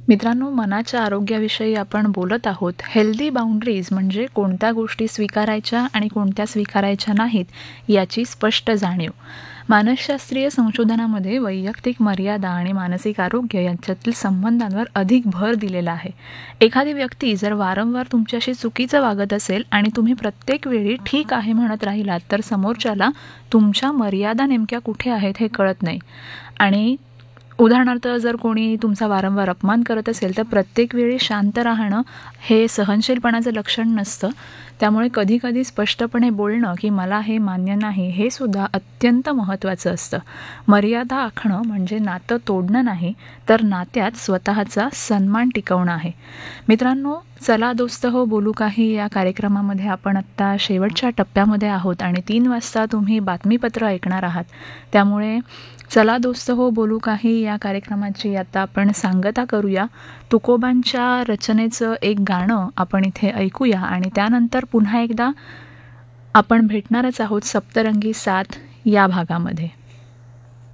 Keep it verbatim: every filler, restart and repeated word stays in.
मित्रांनो, मनाच्या आरोग्याविषयी आपण बोलत आहोत. हेल्दी बाउंड्रीज म्हणजे कोणत्या गोष्टी स्वीकारायच्या आणि कोणत्या स्वीकारायच्या नाहीत याची स्पष्ट जाणीव. मानसशास्त्रीय संशोधनामध्ये वैयक्तिक मर्यादा आणि मानसिक आरोग्य यांच्यातील संबंधांवर अधिक भर दिलेला आहे. एखादी व्यक्ती जर वारंवार तुमच्याशी चुकीचं वागत असेल आणि तुम्ही प्रत्येक वेळी ठीक आहे म्हणत राहिलात तर समोरच्याला तुमच्या मर्यादा नेमक्या कुठे आहेत हे कळत नाही. आणि उदाहरणार्थ जर कोणी तुमचा वारंवार अपमान करत असेल तर प्रत्येक वेळी शांत राहणं हे सहनशीलपणाचं लक्षण नसतं. त्यामुळे कधीकधी स्पष्टपणे बोलणं की मला हे मान्य नाही हे सुद्धा अत्यंत महत्त्वाचं असतं. मर्यादा आखणं म्हणजे नातं तोडणं नाही तर नात्यात स्वतःचा सन्मान टिकवणं आहे. मित्रांनो, चला दोस्त हो बोलू काही या कार्यक्रमामध्ये आपण आत्ता शेवटच्या टप्प्यामध्ये आहोत आणि तीन वाजता तुम्ही बातमीपत्र ऐकणार आहात. त्यामुळे चला दोस्त हो बोलू काही या कार्यक्रमाची आता आपण सांगता करूया. तुकोबांच्या रचनेचं एक गाणं आपण इथे ऐकूया आणि त्यानंतर पुन्हा एकदा आपण भेटणारच आहोत सप्तरंगी साथ या भागामध्ये.